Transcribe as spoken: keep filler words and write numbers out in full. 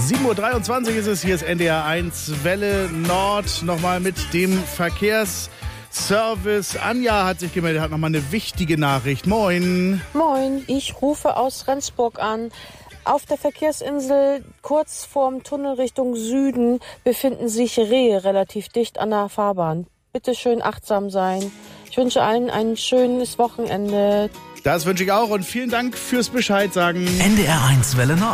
sieben Uhr dreiundzwanzig ist es, hier ist N D R eins Welle Nord, nochmal mit dem Verkehrsservice. Anja hat sich gemeldet, hat nochmal eine wichtige Nachricht. Moin. Moin, ich rufe aus Rendsburg an. Auf der Verkehrsinsel kurz vorm Tunnel Richtung Süden befinden sich Rehe relativ dicht an der Fahrbahn. Bitte schön achtsam sein. Ich wünsche allen ein schönes Wochenende. Das wünsche ich auch und vielen Dank fürs Bescheid sagen. N D R eins Welle Nord.